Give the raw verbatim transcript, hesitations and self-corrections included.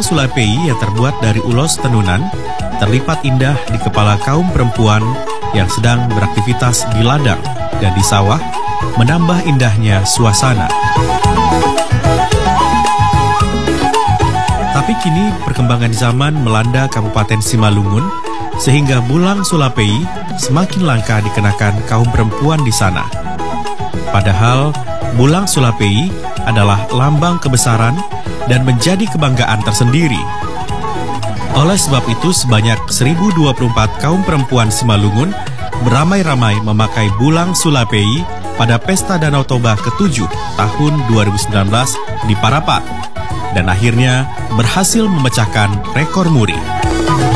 sulapei yang terbuat dari ulos tenunan terlipat indah di kepala kaum perempuan yang sedang beraktivitas di ladang dan di sawah, menambah indahnya suasana. Tapi kini perkembangan zaman melanda Kabupaten Simalungun sehingga bulang sulapei semakin langka dikenakan kaum perempuan di sana. Padahal bulang sulapei adalah lambang kebesaran dan menjadi kebanggaan tersendiri. Oleh sebab itu sebanyak seribu dua puluh empat kaum perempuan Simalungun beramai-ramai memakai bulang sulapei pada Pesta Danau Toba ketujuh tahun dua ribu sembilan belas di Parapat dan akhirnya berhasil memecahkan rekor muri.